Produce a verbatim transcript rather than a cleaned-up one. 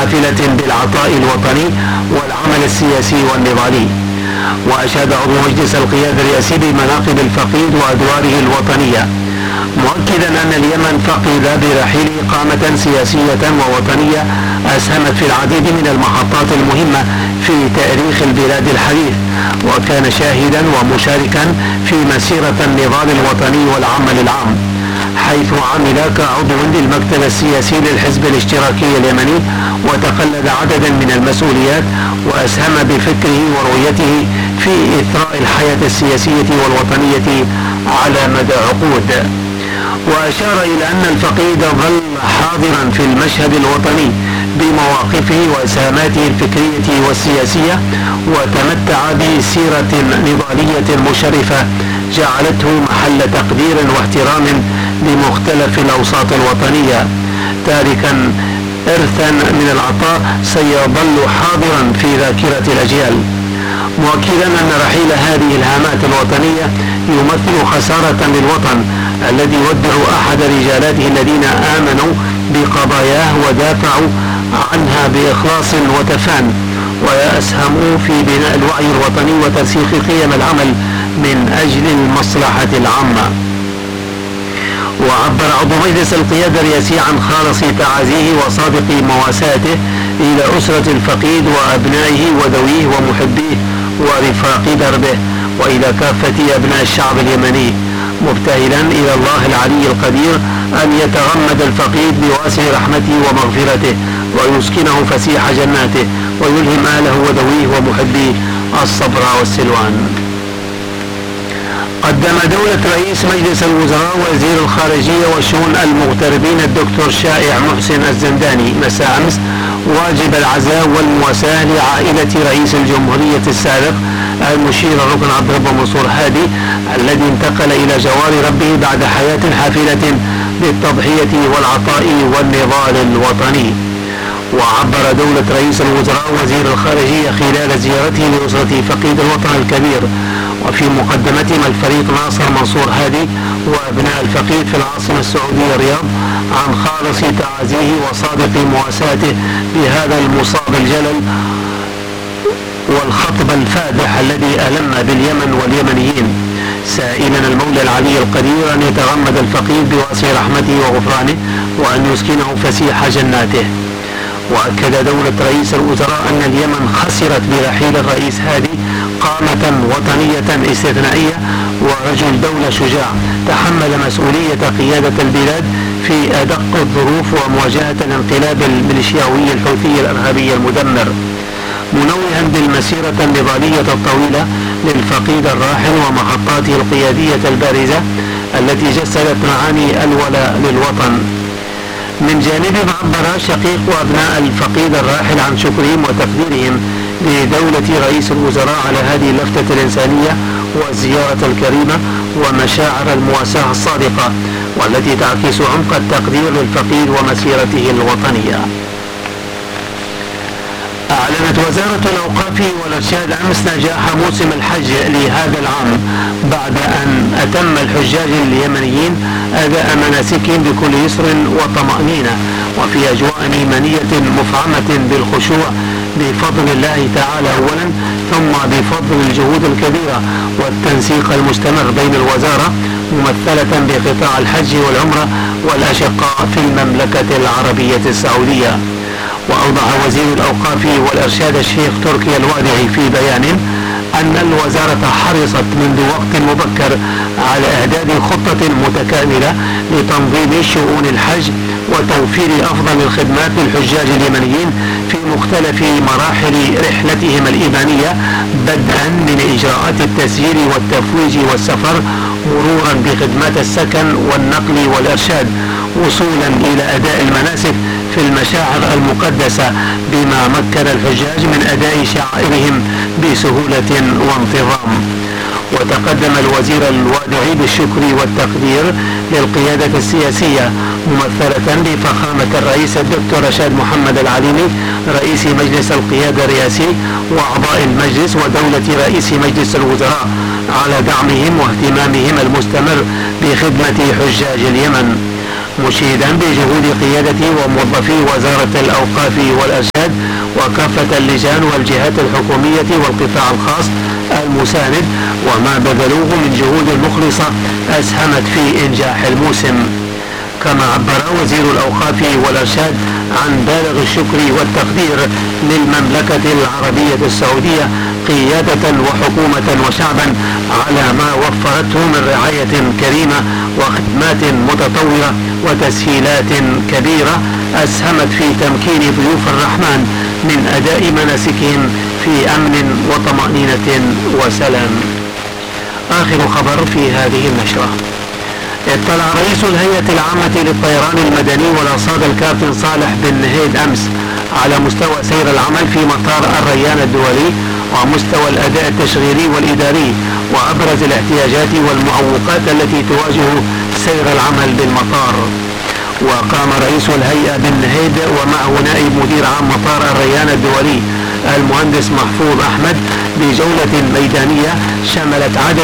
حافلة بالعطاء الوطني والعمل السياسي والنضالي. وأشاد عضو مجلس القيادة الرئاسي بمناقب الفقيد وأدواره الوطنية، مؤكدا أن اليمن فقد برحيله قامة سياسية ووطنية أسهمت في العديد من المحطات المهمة في تاريخ البلاد الحديث، وكان شاهدا ومشاركا في مسيرة النضال الوطني والعمل العام، حيث عمل كعضو للمكتب السياسي للحزب الاشتراكي اليمني، وتقلد عددا من المسؤوليات، وأسهم بفكره ورؤيته في إثراء الحياة السياسية والوطنية على مدى عقود. وأشار إلى أن الفقيد ظل حاضرا في المشهد الوطني بمواقفه وإسهاماته الفكرية والسياسية، وتمتع بسيرة نضالية مشرفة جعلته محل تقدير واحترام لمختلف الأوساط الوطنية، تاركا إرثا من العطاء سيظل حاضرا في ذاكرة الأجيال، مؤكدا أن رحيل هذه الهامات الوطنية يمثل خسارة للوطن الذي يودع أحد رجالاته الذين آمنوا بقضاياه ودافعوا عنها بإخلاص وتفان، وأسهموا في بناء الوعي الوطني وترسيخ قيم العمل من أجل المصلحة العامة. وعبر عضو مجلس القيادة الرئاسي عن خالص تعازيه وصادق مواساته إلى أسرة الفقيد وأبنائه وذويه ومحبيه ورفاق دربه، وإلى كافة أبناء الشعب اليمني، مبتهلا إلى الله العلي القدير أن يتغمد الفقيد بواسع رحمته ومغفرته، ويسكنه فسيح جناته، ويلهم أهله وذويه ومحبيه الصبر والسلوان. قدم دولة رئيس مجلس الوزراء وزير الخارجية وشؤون المغتربين الدكتور شائع محسن الزنداني مساء أمس واجب العزاء والمواساة لعائلة رئيس الجمهورية السابق المشير الركن عبد الرب منصور هادي، الذي انتقل إلى جوار ربه بعد حياة حافلة بالتضحية والعطاء والنضال الوطني. وعبر دولة رئيس الوزراء وزير الخارجية خلال زيارته لأسرة فقيد الوطن الكبير وفي مقدمتهم الفريق ناصر منصور هادي وأبناء الفقيد في العاصمة السعودية الرياض عن خالص تعازيه وصادق مواساته بهذا المصاب الجلل والخطب الفادح الذي ألم باليمن واليمنيين، سائلا المولى العلي القدير أن يتغمد الفقيد بواسع رحمته وغفرانه وأن يسكنه فسيح جناته. وأكد دولة رئيس الوزراء أن اليمن خسرت برحيل الرئيس هادي قامة وطنية استثنائية ورجل دولة شجاع تحمل مسؤولية قيادة البلاد في أدق الظروف ومواجهة الانقلاب الميليشياوي الحوثي الإرهابي المدمر، منوها بالمسيرة النضالية الطويلة للفقيد الراحل ومحطاته القيادية البارزة التي جسدت معاني الولاء للوطن. من جانبهم عبر شقيق وأبناء الفقيد الراحل عن شكرهم وتقديرهم لدولة رئيس الوزراء على هذه اللفتة الإنسانية والزيارة الكريمة ومشاعر المواساة الصادقة والتي تعكس عمق التقدير للفقيد ومسيرته الوطنية. أعلنت وزارة الأوقاف والإرشاد أمس نجاح موسم الحج لهذا العام بعد أن أتم الحجاج اليمنيين أداء مناسكهم بكل يسر وطمأنينة وفي أجواء إيمانية مفعمة بالخشوع بفضل الله تعالى أولا، ثم بفضل الجهود الكبيرة والتنسيق المستمر بين الوزارة ممثلة بقطاع الحج والعمرة والأشقاء في المملكة العربية السعودية. وأوضح وزير الأوقاف والإرشاد الشيخ تركي الوادعي في بيان أن الوزارة حرصت منذ وقت مبكر على إعداد خطة متكاملة لتنظيم شؤون الحج وتوفير أفضل الخدمات للحجاج اليمنيين في مختلف مراحل رحلتهم الإيمانية، بدءا من إجراءات التسجيل والتفويج والسفر مرورا بخدمات السكن والنقل والإرشاد، وصولا إلى أداء المناسك في المشاعر المقدسة بما مكن الحجاج من أداء شعائرهم بسهولة وانتظام. وتقدم الوزير الوادعي بالشكر والتقدير للقيادة السياسية ممثلة بفخامة الرئيس الدكتور رشاد محمد العليمي رئيس مجلس القيادة الرئاسي وأعضاء المجلس ودولة رئيس مجلس الوزراء على دعمهم واهتمامهم المستمر بخدمة حجاج اليمن. مشيدا بجهود قيادة وموظفي وزارة الأوقاف والإرشاد وكافة اللجان والجهات الحكومية والقطاع الخاص المساند، وما بذلوه من جهود مخلصة أسهمت في إنجاح الموسم. كما عبر وزير الأوقاف والإرشاد عن بالغ الشكر والتقدير للمملكة العربية السعودية قيادة وحكومة وشعبا على ما وفرته من رعاية كريمة وخدمات متطورة وتسهيلات كبيرة أسهمت في تمكين ضيوف الرحمن من أداء مناسكهم في أمن وطمأنينة وسلام. آخر خبر في هذه النشرة. اطلع رئيس الهيئة العامة للطيران المدني والأرصاد الكابتن صالح بن نهيد أمس على مستوى سير العمل في مطار الريان الدولي ومستوى الأداء التشغيلي والإداري وأبرز الاحتياجات والمعوقات التي تواجه سير العمل بالمطار. وقام رئيس الهيئة بن نهيد ومعه نائب مدير عام مطار الريان الدولي المهندس محفوظ أحمد بجولة ميدانية شملت عدد